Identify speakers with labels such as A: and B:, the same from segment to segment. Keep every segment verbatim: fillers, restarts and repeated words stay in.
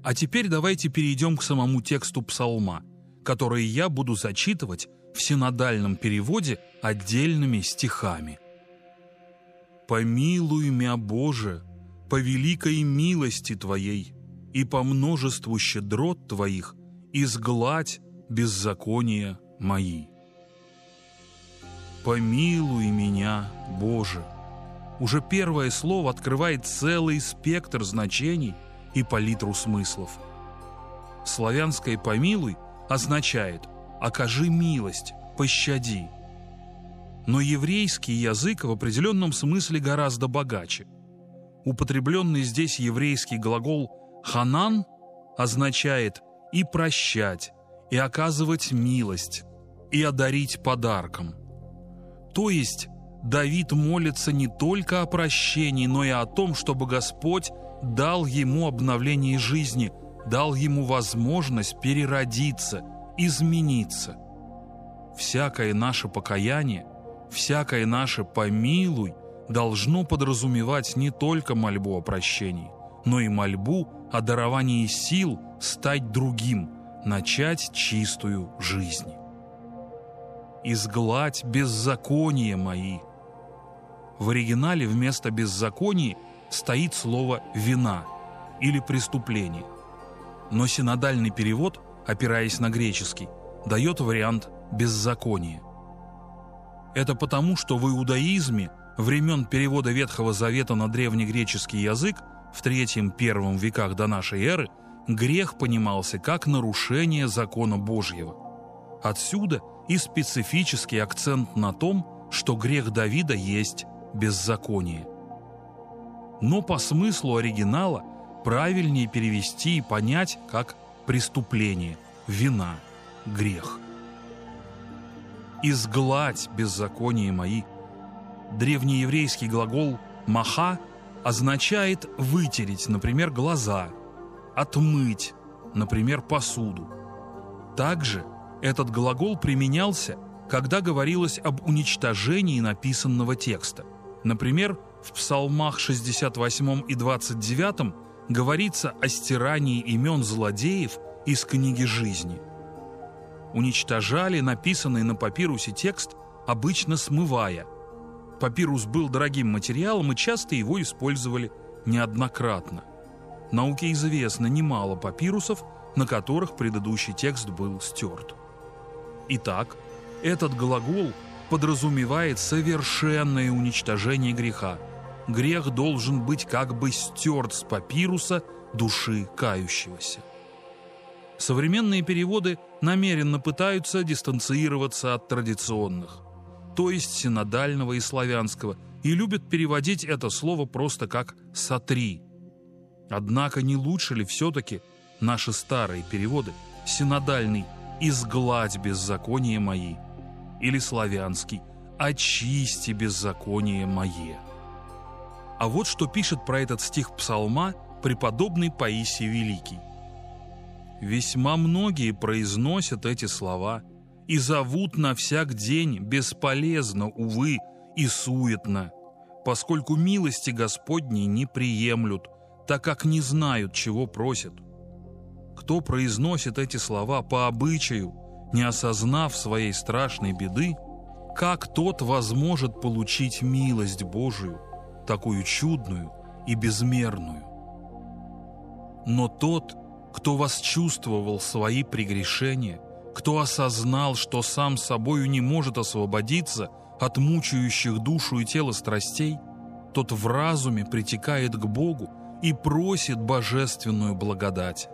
A: А теперь давайте перейдем к самому тексту псалма, который я буду зачитывать в синодальном переводе отдельными стихами. «Помилуй мя, Боже, по великой милости Твоей и по множеству щедрот Твоих изгладь беззакония мои». «Помилуй меня, Боже». Уже первое слово открывает целый спектр значений и палитру смыслов. Славянское «помилуй» означает «окажи милость, пощади». Но еврейский язык в определенном смысле гораздо богаче. Употребленный здесь еврейский глагол «ханан» означает и прощать, и оказывать милость, и одарить подарком. То есть Давид молится не только о прощении, но и о том, чтобы Господь дал ему обновление жизни, дал ему возможность переродиться, измениться. Всякое наше покаяние, всякое наше «помилуй» должно подразумевать не только мольбу о прощении, но и мольбу о даровании сил стать другим, начать чистую жизнь. «Изгладь беззакония мои». В оригинале вместо «беззаконие» стоит слово «вина» или «преступление». Но синодальный перевод, опираясь на греческий, дает вариант «беззаконие». Это потому, что в иудаизме времен перевода Ветхого Завета на древнегреческий язык в третьем-первом веках до нашей эры грех понимался как нарушение закона Божьего. Отсюда и специфический акцент на том, что грех Давида есть беззаконие. Но по смыслу оригинала правильнее перевести и понять как преступление, вина, грех. «Изгладь беззаконие мои». Древнееврейский глагол «маха» означает вытереть, например, глаза, отмыть, например, посуду. Также этот глагол применялся, когда говорилось об уничтожении написанного текста. Например, в псалмах шестьдесят восьмом и двадцать девятом говорится о стирании имен злодеев из книги жизни. Уничтожали написанный на папирусе текст, обычно смывая. Папирус был дорогим материалом, и часто его использовали неоднократно. Науке известно немало папирусов, на которых предыдущий текст был стерт. Итак, этот глагол подразумевает совершенное уничтожение греха. Грех должен быть как бы стерт с папируса души кающегося. Современные переводы намеренно пытаются дистанцироваться от традиционных, то есть синодального и славянского, и любят переводить это слово просто как «сотри». Однако не лучше ли все-таки наши старые переводы, синодальный «изгладь беззаконие мои» или славянский «очисти беззаконие мое». А вот что пишет про этот стих псалма преподобный Паисий Великий. «Весьма многие произносят эти слова и зовут на всяк день бесполезно, увы, и суетно, поскольку милости Господней не приемлют, так как не знают, чего просят. Кто произносит эти слова по обычаю, не осознав своей страшной беды, как тот возможет получить милость Божию, такую чудную и безмерную? Но тот, кто восчувствовал свои прегрешения, кто осознал, что сам собою не может освободиться от мучающих душу и тело страстей, тот в разуме притекает к Богу и просит божественную благодать.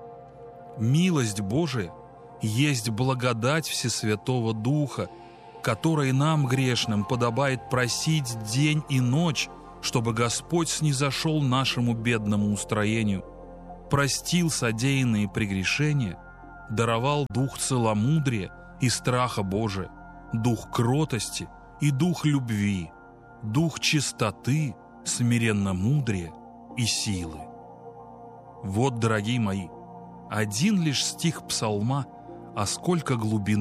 A: Милость Божия есть благодать Всесвятого Духа, которой нам, грешным, подобает просить день и ночь, чтобы Господь снизошел нашему бедному устроению, простил содеянные прегрешения, даровал дух целомудрия и страха Божия, дух кротости и дух любви, дух чистоты, смиренномудрия и силы. Вот, дорогие мои, один лишь стих псалма, а сколько глубины